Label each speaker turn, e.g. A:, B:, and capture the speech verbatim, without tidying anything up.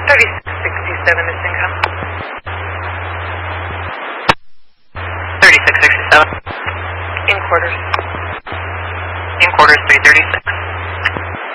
A: thirty-six sixty-seven is income.
B: thirty-six sixty-seven.
A: In quarters.
B: In quarters three thirty-six.